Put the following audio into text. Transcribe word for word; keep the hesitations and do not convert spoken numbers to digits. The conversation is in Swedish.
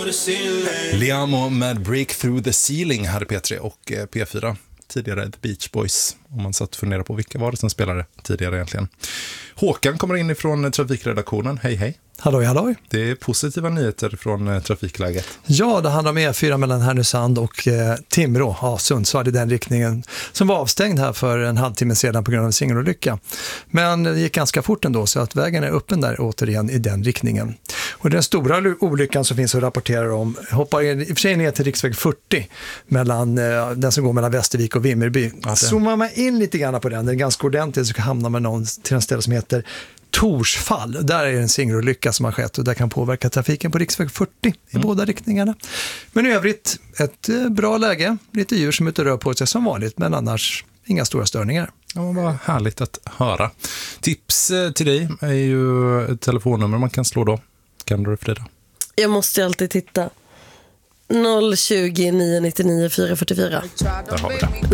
Liamo med Break Through the Ceiling hade P tre och P fyra. Tidigare The Beach Boys, om man satt och funderar på vilka var det som spelade tidigare egentligen. Håkan kommer in ifrån trafikredaktionen. Hej hej. Halloj, halloj. Det är positiva nyheter från eh, trafikläget. Ja, det handlar om E fyra mellan Härnösand och eh, Timrå, ja, Sundsvall i den riktningen, som var avstängd här för en halvtimme sedan på grund av en singelolycka. Men det gick ganska fort ändå, så att vägen är öppen där återigen i den riktningen. Och den stora olyckan som finns att rapportera om hoppar i och för sig ner till riksväg fyrtio, mellan, eh, den som går mellan Västervik och Vimmerby. Ja, zoomar man in lite grann på den, den är ganska ordentligt, så hamnar man någon till en ställe som heter Torsfall. Där är en singelolycka som har skett och där kan påverka trafiken på riksväg fyrtio i mm. båda riktningarna. Men i övrigt ett eh, bra läge, lite djur som ute rör på sig som vanligt, men annars inga stora störningar. Ja, vad var härligt att höra. Tips eh, till dig är ju ett telefonnummer man kan slå då. Kan du, Frida? Jag måste alltid titta. noll tjugo, nio nittionio, fyra fyrtiofyra. Där har vi det.